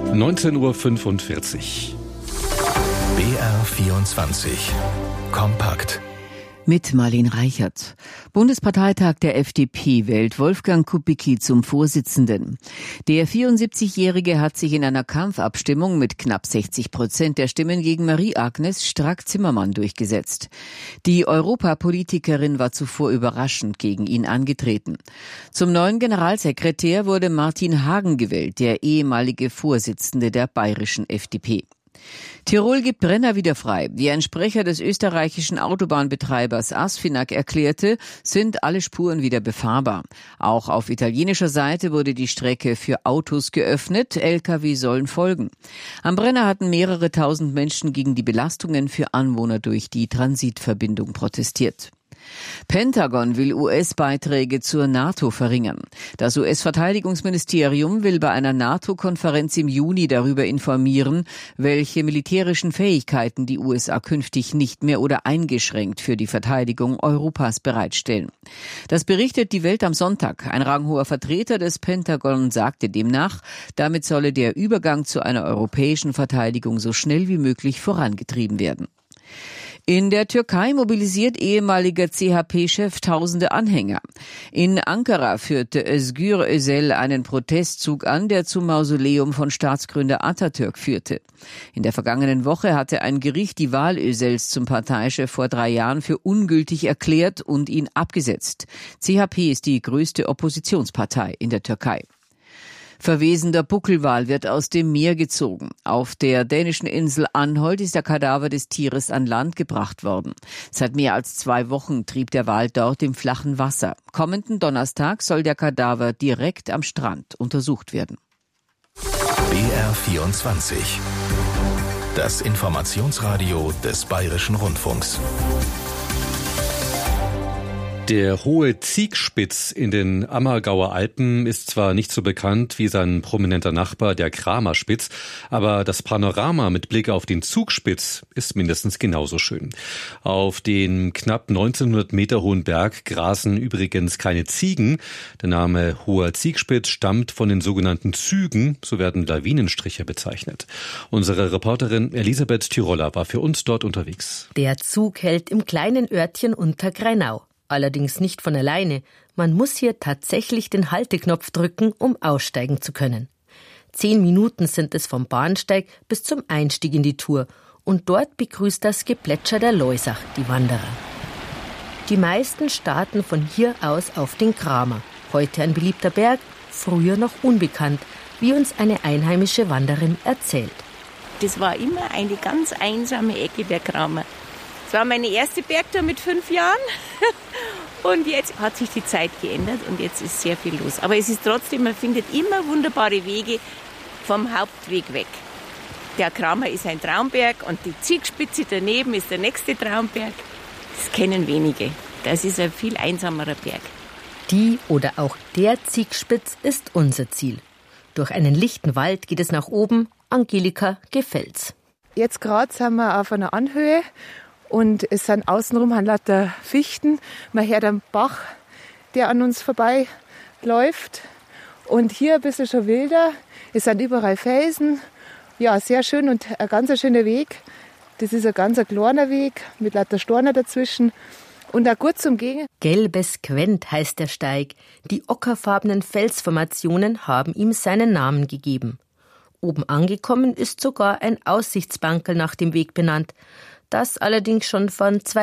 19:45 Uhr. BR24 Kompakt. Mit Marlene Reichert. Bundesparteitag der FDP wählt Wolfgang Kubicki zum Vorsitzenden. Der 74-Jährige hat sich in einer Kampfabstimmung mit knapp 60% der Stimmen gegen Marie-Agnes Strack-Zimmermann durchgesetzt. Die Europapolitikerin war zuvor überraschend gegen ihn angetreten. Zum neuen Generalsekretär wurde Martin Hagen gewählt, der ehemalige Vorsitzende der bayerischen FDP. Tirol gibt Brenner wieder frei. Wie ein Sprecher des österreichischen Autobahnbetreibers ASFINAG erklärte, sind alle Spuren wieder befahrbar. Auch auf italienischer Seite wurde die Strecke für Autos geöffnet. Lkw sollen folgen. Am Brenner hatten mehrere tausend Menschen gegen die Belastungen für Anwohner durch die Transitverbindung protestiert. Pentagon will US-Beiträge zur NATO verringern. Das US-Verteidigungsministerium will bei einer NATO-Konferenz im Juni darüber informieren, welche militärischen Fähigkeiten die USA künftig nicht mehr oder eingeschränkt für die Verteidigung Europas bereitstellen. Das berichtet die Welt am Sonntag. Ein ranghoher Vertreter des Pentagon sagte demnach, damit solle der Übergang zu einer europäischen Verteidigung so schnell wie möglich vorangetrieben werden. In der Türkei mobilisiert ehemaliger CHP-Chef tausende Anhänger. In Ankara führte Özgür Özel einen Protestzug an, der zum Mausoleum von Staatsgründer Atatürk führte. In der vergangenen Woche hatte ein Gericht die Wahl Özels zum Parteichef vor 3 Jahren für ungültig erklärt und ihn abgesetzt. CHP ist die größte Oppositionspartei in der Türkei. Verwesender Buckelwal wird aus dem Meer gezogen. Auf der dänischen Insel Anholt ist der Kadaver des Tieres an Land gebracht worden. Seit mehr als 2 Wochen trieb der Wal dort im flachen Wasser. Kommenden Donnerstag soll der Kadaver direkt am Strand untersucht werden. BR24. Das Informationsradio des Bayerischen Rundfunks. Der hohe Ziegspitz in den Ammergauer Alpen ist zwar nicht so bekannt wie sein prominenter Nachbar, der Kramerspitz, aber das Panorama mit Blick auf den Zugspitz ist mindestens genauso schön. Auf den knapp 1900 Meter hohen Berg grasen übrigens keine Ziegen. Der Name Hoher Ziegspitz stammt von den sogenannten Zügen, so werden Lawinenstriche bezeichnet. Unsere Reporterin Elisabeth Tiroller war für uns dort unterwegs. Der Zug hält im kleinen Örtchen Untergreinau. Allerdings nicht von alleine. Man muss hier tatsächlich den Halteknopf drücken, um aussteigen zu können. 10 Minuten sind es vom Bahnsteig bis zum Einstieg in die Tour. Und dort begrüßt das Geplätscher der Loisach die Wanderer. Die meisten starten von hier aus auf den Kramer. Heute ein beliebter Berg, früher noch unbekannt, wie uns eine einheimische Wanderin erzählt. Das war immer eine ganz einsame Ecke, der Kramer. Das war meine erste Bergtour mit 5 Jahren und jetzt hat sich die Zeit geändert und jetzt ist sehr viel los. Aber es ist trotzdem, man findet immer wunderbare Wege vom Hauptweg weg. Der Kramer ist ein Traumberg und die Ziegspitze daneben ist der nächste Traumberg. Das kennen wenige. Das ist ein viel einsamerer Berg. Die oder auch der Ziegspitz ist unser Ziel. Durch einen lichten Wald geht es nach oben. Angelika gefällt's. Jetzt gerade sind wir auf einer Anhöhe. Und es sind außenrum lauter Fichten. Man hört einen Bach, der an uns vorbei läuft. Und hier ein bisschen schon wilder. Es sind überall Felsen. Ja, sehr schön und ein ganz schöner Weg. Das ist ein ganz kleiner Weg mit lauter Stornen dazwischen. Und auch gut zum Gehen. Gelbes Quent heißt der Steig. Die ockerfarbenen Felsformationen haben ihm seinen Namen gegeben. Oben angekommen ist sogar ein Aussichtsbankerl nach dem Weg benannt. Das allerdings schon von